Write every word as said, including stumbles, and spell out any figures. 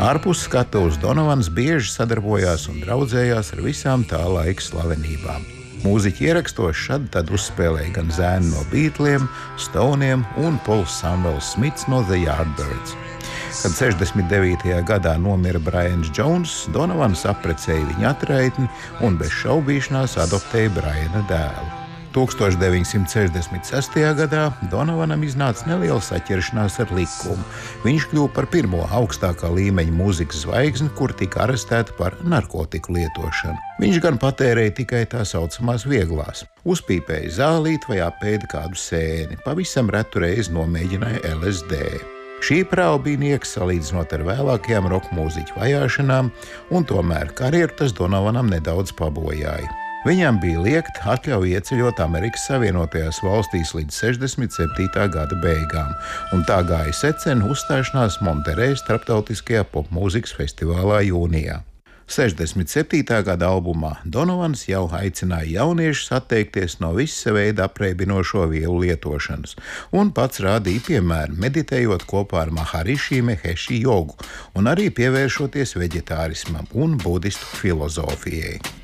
Ārpus skatuves Donovans bieži sadarbojās un draudzējās ar visām tā laika slavenībām. Mūziķi ierakstos šad tad uzspēlēja gan zēni no Beatliem, Stoniem un Pols Samuels Smits no The Yardbirds. Kad sešdesmit devītajā gadā nomira Brians Jones, Donovans apprecēja viņa atraitni un bez šaubīšanās adoptēja Briana dēlu. tūkstoš deviņsimt sešdesmit sestajā gadā Donovanam iznāca neliela saķeršanās ar likumu. Viņš kļuva par pirmo augstākā līmeņa mūzikas zvaigzni, kur tika arestēta par narkotiku lietošanu. Viņš gan patērēja tikai tā saucamās vieglās. Uzpīpēja zālīti vai apēda kādu sēni, pavisam retu reizi nomēģināja L S D. Šī prāva bija nieks salīdzinot ar vēlākajām roka mūziķu vajāšanām, un tomēr karjeru tas Donovanam nedaudz pabojāja. Viņam bija liegta atļauja ieceļot Amerikas Savienotajās valstīs līdz sešdesmit septītā gada beigām, un tā gāja secena uzstāšanās Monterreja starptautiskajā popmūzikas festivālā jūnijā. sešdesmit septītā gada albumā Donovans jau aicināja jauniešus atteikties no visa veida apreibinošo vielu lietošanas, un pats rādīja piemēru, meditējot kopā ar Maharishi Maheshi jogu un arī pievēršoties veģetārismam un budistu filozofijai.